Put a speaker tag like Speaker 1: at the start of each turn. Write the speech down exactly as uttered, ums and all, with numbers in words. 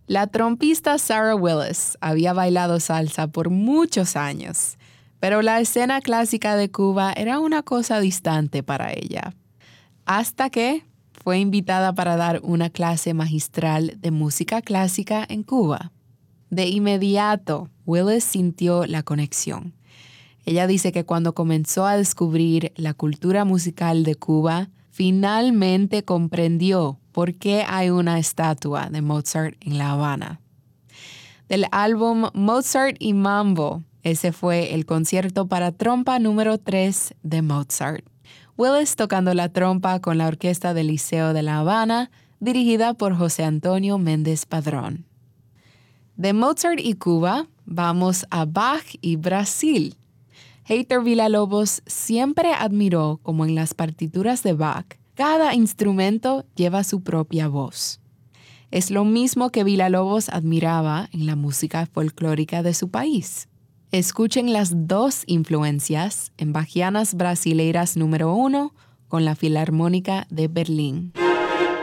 Speaker 1: La trompista Sarah Willis había bailado salsa por muchos años, pero la escena clásica de Cuba era una cosa distante para ella. Hasta que fue invitada para dar una clase magistral de música clásica en Cuba. De inmediato, Willis sintió la conexión. Ella dice que cuando comenzó a descubrir la cultura musical de Cuba, finalmente comprendió por qué hay una estatua de Mozart en La Habana. Del álbum Mozart y Mambo, ese fue el concierto para trompa número tres de Mozart. Willis tocando la trompa con la orquesta del Liceo de La Habana, dirigida por José Antonio Méndez Padrón. De Mozart y Cuba, vamos a Bach y Brasil. Heitor Villa-Lobos siempre admiró cómo en las partituras de Bach, cada instrumento lleva su propia voz. Es lo mismo que Villa-Lobos admiraba en la música folclórica de su país. Escuchen las dos influencias en Bachianas Brasileiras número uno con la Filarmónica de Berlín.